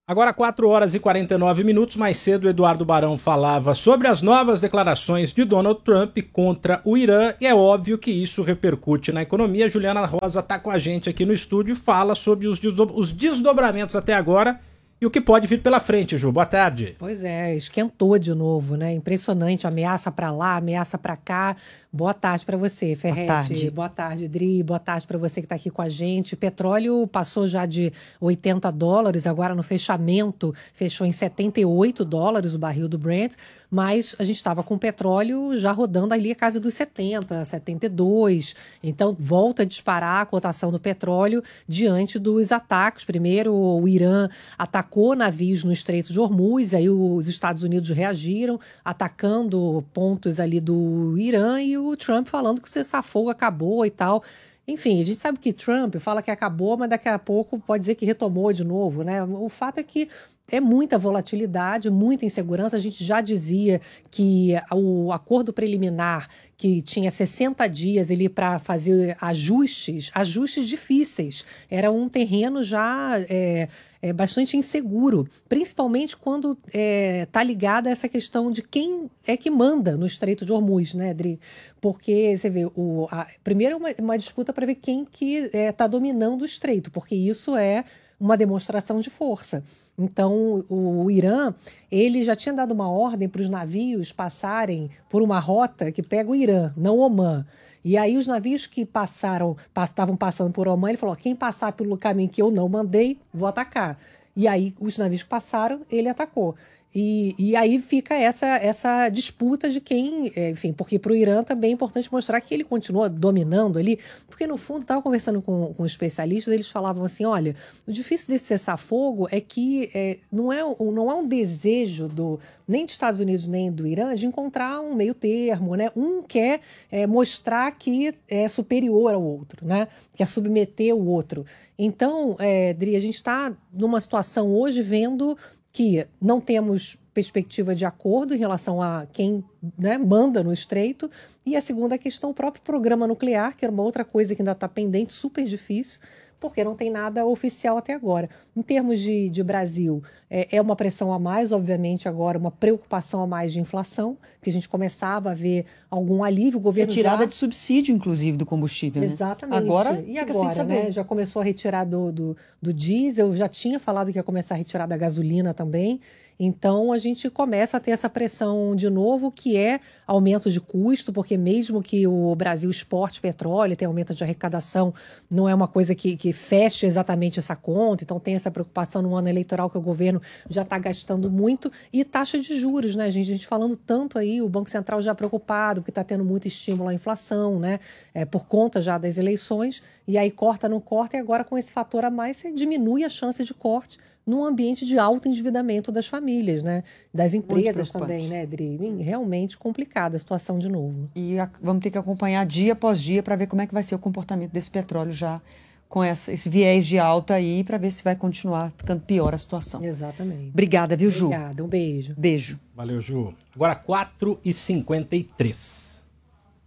Agora 4 horas e 49 minutos, mais cedo o Eduardo Barão falava sobre as novas declarações de Donald Trump contra o Irã e é óbvio que isso repercute na economia. Juliana Rosa está com a gente aqui no estúdio e fala sobre os desdobramentos até agora e o que pode vir pela frente, Ju. Boa tarde. Pois é, esquentou de novo, né? Impressionante, ameaça para lá, ameaça para cá. Boa tarde para você, Ferretti. Boa tarde. Boa tarde, Dri. Boa tarde para você que está aqui com a gente. Petróleo passou já de $80, agora no fechamento fechou em $78 o barril do Brent, mas a gente estava com o petróleo já rodando ali a casa dos 70, 72. Então volta a disparar a cotação do petróleo diante dos ataques. Primeiro, o Irã atacou navios no Estreito de Hormuz, aí os Estados Unidos reagiram, atacando pontos ali do Irã, e o Trump falando que o cessar-fogo acabou e tal. Enfim, a gente sabe que Trump fala que acabou, mas daqui a pouco pode dizer que retomou de novo, né? O fato é que é muita volatilidade, muita insegurança. A gente já dizia que o acordo preliminar, que tinha 60 dias para fazer ajustes difíceis, era um terreno já bastante inseguro, principalmente quando está ligada a essa questão de quem é que manda no Estreito de Hormuz, né, Adri? Porque, você vê, primeiro é uma disputa para ver quem que está dominando o Estreito, porque isso é uma demonstração de força. Então, o Irã, ele já tinha dado uma ordem para os navios passarem por uma rota que pega o Irã, não Omã. E aí os navios que estavam passando por Omã, ele falou, quem passar pelo caminho que eu não mandei, vou atacar. E aí os navios que passaram, ele atacou. E aí fica essa disputa de quem, enfim, porque para o Irã também é importante mostrar que ele continua dominando ali, porque no fundo, estava conversando com especialistas, eles falavam assim, olha, o difícil desse cessar-fogo é que não é um desejo nem dos Estados Unidos nem do Irã de encontrar um meio termo, né? Um quer mostrar que é superior ao outro, né? Quer submeter o outro. Então, Dri, a gente está numa situação hoje vendo que não temos perspectiva de acordo em relação a quem, né, manda no Estreito. E a segunda questão, o próprio programa nuclear, que era uma outra coisa que ainda está pendente, super difícil, porque não tem nada oficial até agora. Em termos de Brasil, é uma pressão a mais, obviamente, agora, uma preocupação a mais de inflação, que a gente começava a ver algum alívio. O governo retirada de subsídio, inclusive, do combustível. Exatamente. Né? Agora, e agora, né? Já começou a retirar do diesel, já tinha falado que ia começar a retirar da gasolina também. Então, a gente começa a ter essa pressão de novo, que é aumento de custo, porque mesmo que o Brasil exporte petróleo, tem aumento de arrecadação, não é uma coisa que feche exatamente essa conta. Então, tem essa preocupação no ano eleitoral que o governo já está gastando muito. E taxa de juros, né, gente? A gente falando tanto aí, o Banco Central já preocupado, porque está tendo muito estímulo à inflação, né? Por conta já das eleições. E aí corta, não corta, e agora com esse fator a mais, você diminui a chance de corte num ambiente de alto endividamento das famílias, né? Das empresas também, né, Dri? Realmente complicada a situação de novo. E vamos ter que acompanhar dia após dia para ver como é que vai ser o comportamento desse petróleo já com esse viés de alta aí, para ver se vai continuar ficando pior a situação. Exatamente. Obrigada, viu, Ju? Obrigada, um beijo. Beijo. Valeu, Ju. Agora 4h53.